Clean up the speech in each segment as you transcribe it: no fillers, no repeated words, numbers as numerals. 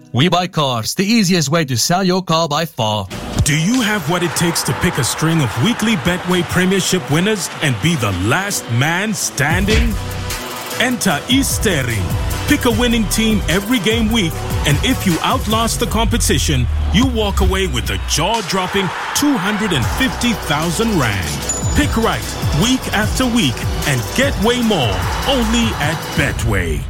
We Buy Cars, the easiest way to sell your car by far. Do you have what it takes to pick a string of weekly Betway Premiership winners and be the last man standing? Enter Eastering. Pick a winning team every game week, and if you outlast the competition, you walk away with a jaw-dropping 250,000 Rand. Pick right week after week and get way more only at Betway.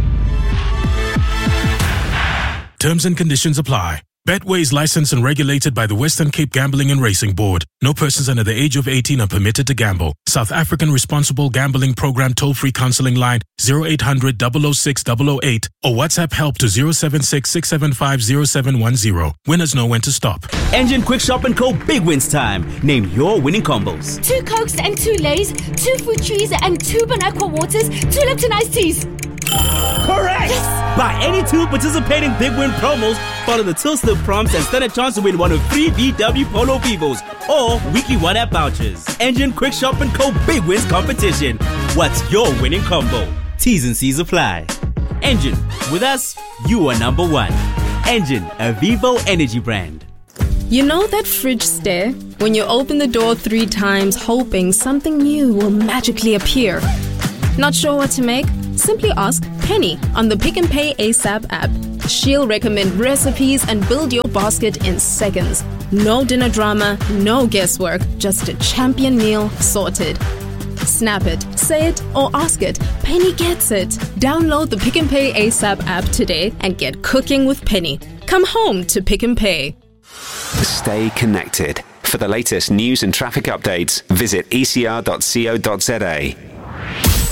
Terms and conditions apply. Betway is licensed and regulated by the Western Cape Gambling and Racing Board. No persons under the age of 18 are permitted to gamble. South African Responsible Gambling Program toll-free counseling line 0800 006 008 or WhatsApp help to 076 675 0710. Winners know when to stop. Engine Quick Shop & Co. Big Wins Time. Name your winning combos. 2 Cokes and 2 Lays, 2 Fruit Trees and 2 Bonaqua Waters, 2 Lipton Iced Teas. Correct! Yes. Buy any 2 participating Big Win promos, follow the Till Slip prompts and stand a chance to win one of 3 VW Polo Vivos or weekly 1-app vouchers. Engine Quick Shop & Co. Big Wins Competition. What's your winning combo? T's and C's apply. Engine. With us, you are number 1. Engine, a Vivo energy brand. You know that fridge stare? When you open the door 3 times hoping something new will magically appear. Not sure what to make? Simply ask Penny on the Pick n Pay ASAP app. She'll recommend recipes and build your basket in seconds. No dinner drama, no guesswork, just a champion meal sorted. Snap it, say it, or ask it. Penny gets it. Download the Pick n Pay ASAP app today and get cooking with Penny. Come home to Pick n Pay. Stay connected. For the latest news and traffic updates, visit ecr.co.za.